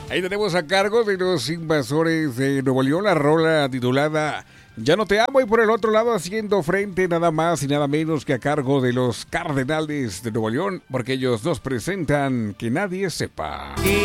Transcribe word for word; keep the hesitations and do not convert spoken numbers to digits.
Ahí tenemos a cargo de los Invasores de Nuevo León la rola titulada Ya no te amo, y por el otro lado haciendo frente nada más y nada menos que a cargo de los Cardenales de Nuevo León, porque ellos nos presentan Que Nadie Sepa. Que